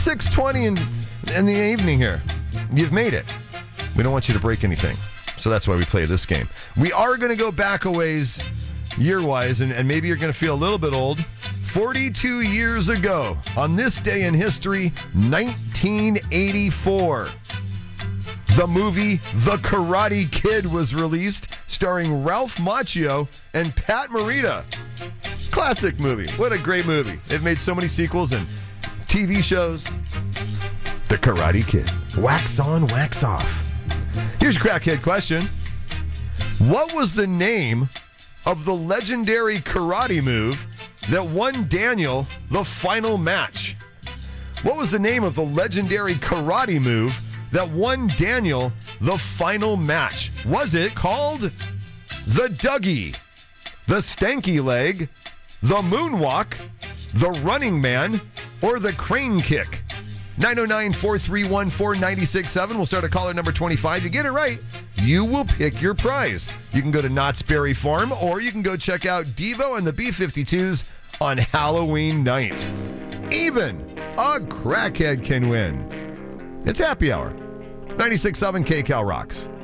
6:20 in the evening here. You've made it. We don't want you to break anything. So that's why we play this game. We are going to go back a ways year-wise, and maybe you're going to feel a little bit old. 42 years ago, on this day in history, 1984, the movie The Karate Kid was released, starring Ralph Macchio and Pat Morita. Classic movie. What a great movie. They've made so many sequels and TV shows. The Karate Kid. Wax on, wax off. Here's your crackhead question. What was the name of the legendary karate move that won Daniel the final match? What was the name of the legendary karate move that won Daniel the final match? Was it called the Dougie, the Stanky Leg, the Moonwalk, the Running Man, or the Crane Kick? 909-431-4967. We'll start at caller number 25. You get it right, you will pick your prize. You can go to Knott's Berry Farm, or you can go check out Devo and the B-52s on Halloween night. Even a crackhead can win. It's happy hour. 96.7 KCal rocks.